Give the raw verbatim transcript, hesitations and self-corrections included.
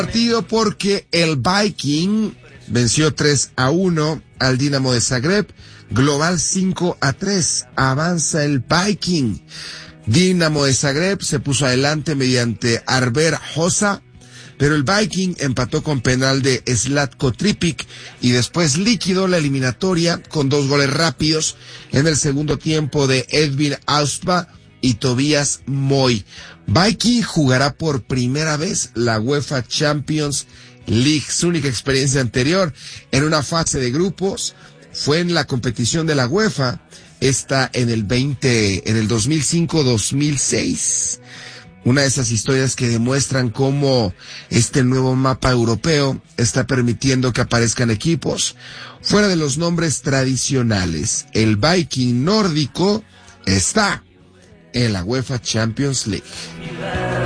partido porque el Viking venció tres a uno al Dinamo de Zagreb, global cinco a tres, avanza el Viking. Dinamo de Zagreb se puso adelante mediante Arber Hossa, pero el Viking empató con penal de Zlatko Tripic y después liquidó la eliminatoria con dos goles rápidos en el segundo tiempo de Edvin Austba y Tobias Moy. Viking jugará por primera vez la UEFA Champions League. Su única experiencia anterior en una fase de grupos fue en la competición de la UEFA, esta en el veinte, en el dos mil cinco dos mil seis. Una de esas historias que demuestran cómo este nuevo mapa europeo está permitiendo que aparezcan equipos fuera de los nombres tradicionales. El Viking nórdico está en la UEFA Champions League.